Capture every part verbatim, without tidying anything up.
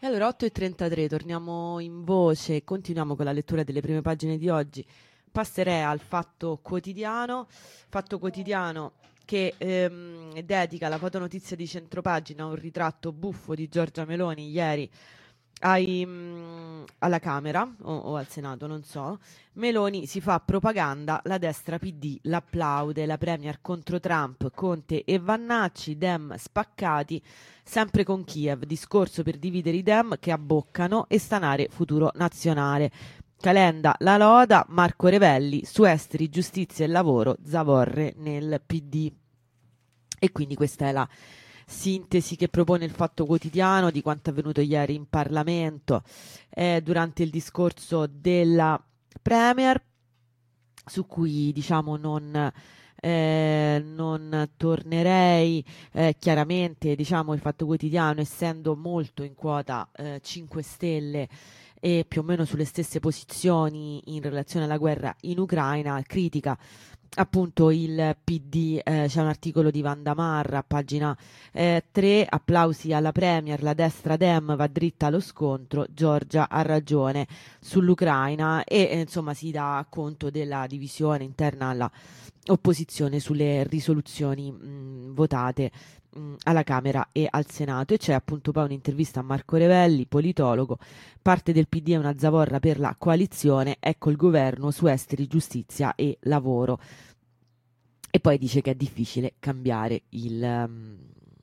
E allora otto e trentatré, torniamo in voce, continuiamo con la lettura delle prime pagine di oggi. Passerei al Fatto Quotidiano, Fatto Quotidiano che ehm, dedica la fotonotizia di centropagina a un ritratto buffo di Giorgia Meloni ieri ai, mm, alla Camera o, o al Senato, non so. Meloni si fa propaganda, la destra P D l'applaude, la Premier contro Trump, Conte e Vannacci, Dem spaccati, sempre con Kiev, discorso per dividere i Dem che abboccano e stanare futuro nazionale. Calenda la loda, Marco Revelli su esteri, giustizia e lavoro, zavorre nel P D. E quindi questa è la sintesi che propone il Fatto Quotidiano di quanto avvenuto ieri in Parlamento eh, durante il discorso della Premier, su cui diciamo non, eh, non tornerei. Eh, chiaramente diciamo il Fatto Quotidiano, essendo molto in quota eh, cinque Stelle e più o meno sulle stesse posizioni in relazione alla guerra in Ucraina, critica appunto il P D. Eh, c'è un articolo di Vanda Marra, pagina eh, tre, applausi alla Premier, la destra Dem va dritta allo scontro, Giorgia ha ragione sull'Ucraina e eh, insomma si dà conto della divisione interna alla opposizione sulle risoluzioni mh, votate mh, alla Camera e al Senato. E c'è appunto poi un'intervista a Marco Revelli, politologo, parte del P D è una zavorra per la coalizione, ecco il governo su esteri, giustizia e lavoro. E poi dice che è difficile cambiare il, um,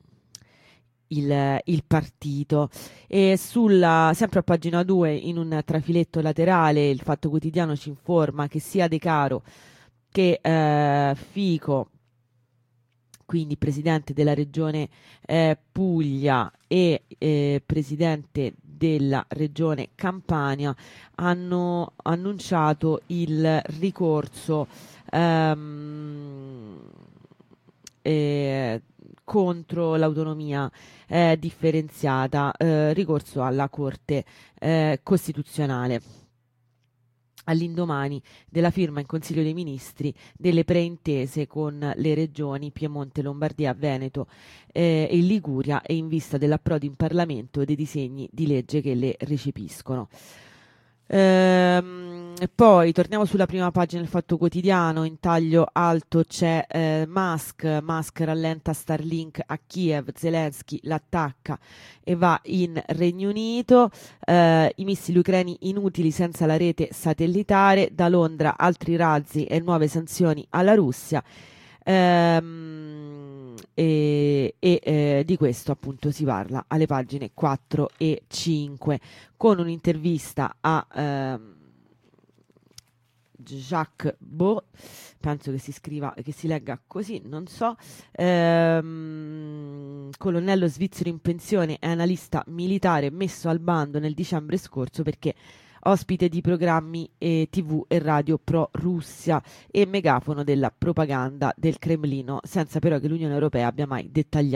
il, il partito. E sulla, sempre a pagina due, in un trafiletto laterale, il Fatto Quotidiano ci informa che sia De Caro che eh, Fico, quindi presidente della regione eh, Puglia e eh, presidente della regione Campania, hanno annunciato il ricorso ehm, eh, contro l'autonomia eh, differenziata, eh, ricorso alla Corte eh, Costituzionale all'indomani della firma in Consiglio dei Ministri delle preintese con le regioni Piemonte, Lombardia, Veneto eh, e Liguria e in vista dell'approdo in Parlamento dei disegni di legge che le recepiscono. Ehm, poi torniamo sulla prima pagina del Fatto Quotidiano, in taglio alto c'è eh, Musk, Musk rallenta Starlink a Kiev, Zelensky l'attacca e va in Regno Unito, eh, i missili ucraini inutili senza la rete satellitare, da Londra altri razzi e nuove sanzioni alla Russia. Ehm, e e eh, di questo appunto si parla alle pagine quattro e cinque, con un'intervista a ehm, Jacques Beau, penso che si scriva, che si legga così, non so, ehm, colonnello svizzero in pensione e analista militare messo al bando nel dicembre scorso perché ospite di programmi eh, tivù e radio pro-Russia e megafono della propaganda del Cremlino, senza però che l'Unione Europea abbia mai dettagliato